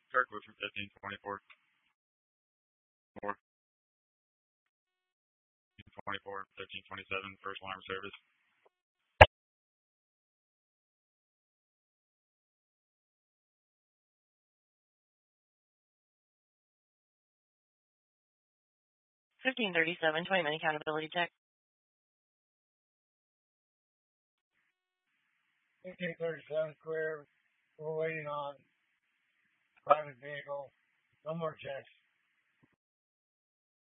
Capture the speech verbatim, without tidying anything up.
Kirkwood from fifteen twenty-four. Four. twenty-four, thirteen twenty-seven, first alarm service. fifteen thirty-seven, twenty minute accountability check. fifteen thirty-seven clear. We're waiting on private vehicle. No more checks.